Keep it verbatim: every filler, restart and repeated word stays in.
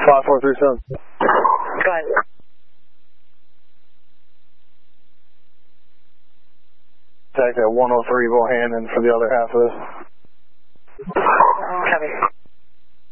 five four three seven. Go ahead. Take that one oh three Bohannon for the other half of this. Copy.